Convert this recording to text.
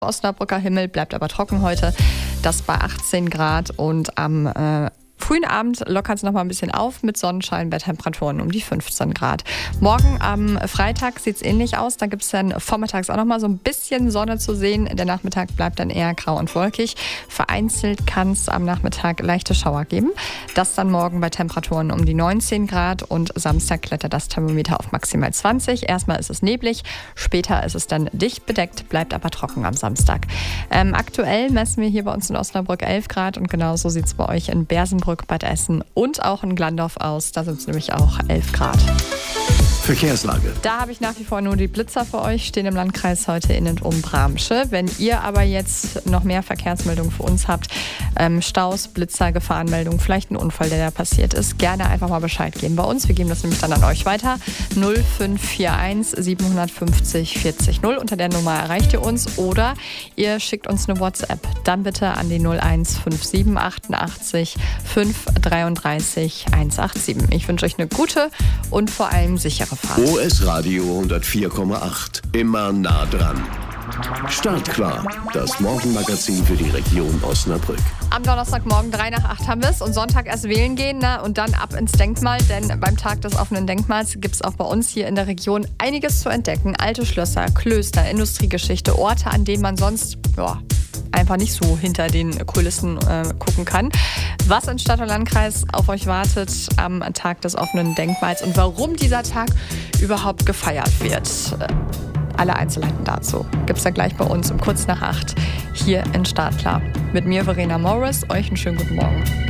Osnabrücker Himmel, bleibt aber trocken heute. Das bei 18 Grad und am frühen Abend lockert es noch mal ein bisschen auf mit Sonnenschein bei Temperaturen um die 15 Grad. Morgen am Freitag sieht es ähnlich aus. Da gibt es dann vormittags auch noch mal so ein bisschen Sonne zu sehen. Der Nachmittag bleibt dann eher grau und wolkig. Vereinzelt kann es am Nachmittag leichte Schauer geben. Das dann morgen bei Temperaturen um die 19 Grad und Samstag klettert das Thermometer auf maximal 20. Erstmal ist es neblig, später ist es dann dicht bedeckt, bleibt aber trocken am Samstag. Aktuell messen wir hier bei uns in Osnabrück 11 Grad und genauso sieht es bei euch in Bersenbrück, Bad Essen und auch in Glandorf aus. Da sind es nämlich auch 11 Grad. Verkehrslage. Da habe ich nach wie vor nur die Blitzer für euch, stehen im Landkreis heute in und um Bramsche. Wenn ihr aber jetzt noch mehr Verkehrsmeldungen für uns habt, Staus, Blitzer, Gefahrenmeldungen, vielleicht ein Unfall, der da passiert ist, gerne einfach mal Bescheid geben bei uns. Wir geben das nämlich dann an euch weiter. 0541 750 40 0. Unter der Nummer erreicht ihr uns oder ihr schickt uns eine WhatsApp. Dann bitte an die 0157 88 533 187. Ich wünsche euch eine gute und vor allem sichere Fahrt. OS Radio 104,8. Immer nah dran. Startklar. Das Morgenmagazin für die Region Osnabrück. Am Donnerstagmorgen 3 nach 8 haben wir es und Sonntag erst wählen gehen, ne? Und dann ab ins Denkmal, denn beim Tag des offenen Denkmals gibt es auch bei uns hier in der Region einiges zu entdecken. Alte Schlösser, Klöster, Industriegeschichte, Orte, an denen man sonst einfach nicht so hinter den Kulissen gucken kann. Was in Stadt und Landkreis auf euch wartet am Tag des offenen Denkmals und warum dieser Tag überhaupt gefeiert wird. Alle Einzelheiten dazu gibt es dann gleich bei uns um kurz nach 8 hier in Startklar. Mit mir Verena Morris, euch einen schönen guten Morgen.